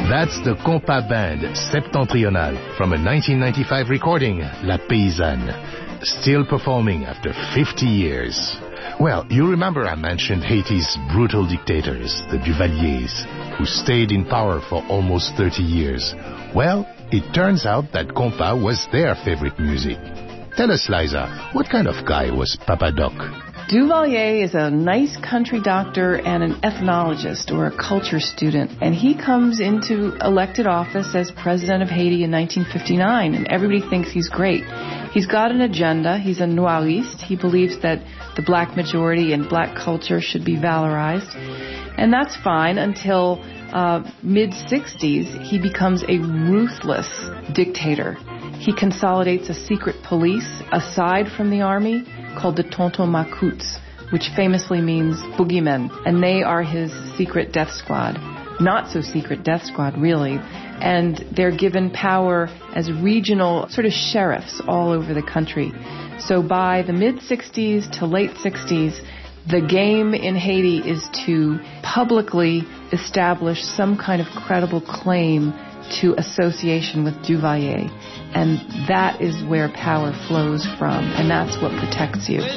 That's the Compas Band Septentrional from a 1995 recording, La Paysanne, still performing after 50 years. Well, you remember I mentioned Haiti's brutal dictators, the Duvaliers, who stayed in power for almost 30 years. Well, it turns out that compas was their favorite music. Tell us, Liza, what kind of guy was Papa Doc? Duvalier is a nice country doctor and an ethnologist or a culture student, and he comes into elected office as president of Haiti in 1959, and everybody thinks he's great. He's got an agenda. He's a noiriste. He believes that the black majority and black culture should be valorized, and that's fine until mid-60s. He becomes a ruthless dictator. He consolidates a secret police aside from the army called the Tonton Macoutes, which famously means boogeymen, and they are his secret death squad. Not so secret death squad, really. And they're given power as regional sort of sheriffs all over the country. So by the mid-60s to late 60s, the game in Haiti is to publicly establish some kind of credible claim to association with Duvalier. And that is where power flows from, and that's what protects you.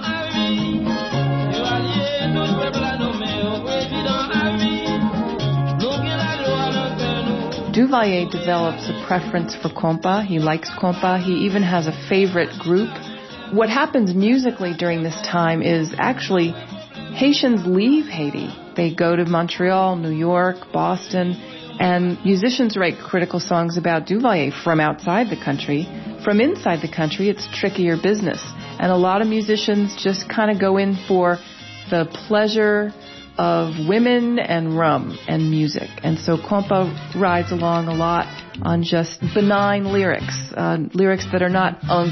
Duvalier develops a preference for compas. He likes compas. He even has a favorite group. What happens musically during this time is actually Haitians leave Haiti. They go to Montreal, New York, Boston, and musicians write critical songs about Duvalier from outside the country. From inside the country, it's trickier business. And a lot of musicians just kind of go in for the pleasure of women and rum and music. And so compas rides along a lot on just benign lyrics, lyrics that are not